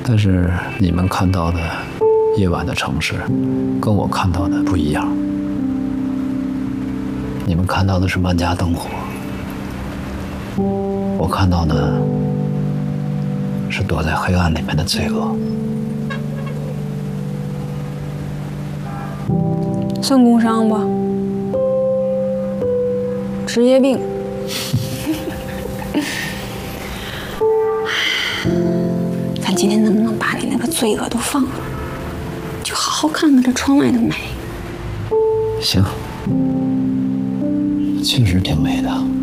但是你们看到的夜晚的城市，跟我看到的不一样。你们看到的是万家灯火，我看到的是躲在黑暗里面的罪恶。 算工伤吧，职业病。咱今天能不能把你那个罪恶都放了，就好好看看这窗外的美？ 行，确实挺美的。